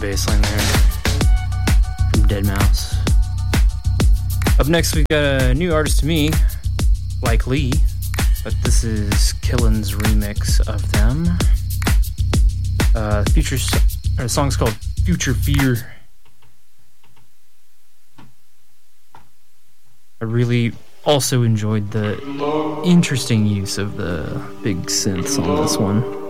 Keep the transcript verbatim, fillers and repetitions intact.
bass line there from deadmau five. Up next, we've got a new artist to me, Like Lee, but this is Killen's remix of them. Uh, future, or the song's called Future Fear. I really also enjoyed the interesting use of the big synths on this one.